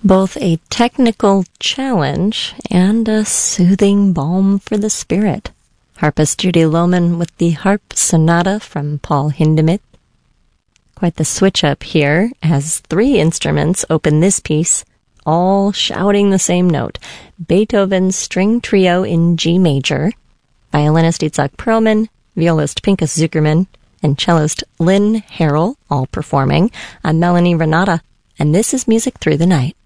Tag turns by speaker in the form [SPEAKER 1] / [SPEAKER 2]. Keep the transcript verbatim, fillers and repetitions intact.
[SPEAKER 1] Both a technical challenge and a soothing balm for the spirit. Harpist Judy Lohman with the Harp Sonata from Paul Hindemith. Quite the switch up here, as three instruments open this piece, all shouting the same note. Beethoven's String Trio in G major, violinist Itzhak Perlman, violist Pinchas Zukerman, and cellist Lynn Harrell, all performing. I'm Melanie Renata, and this is Music Through the Night.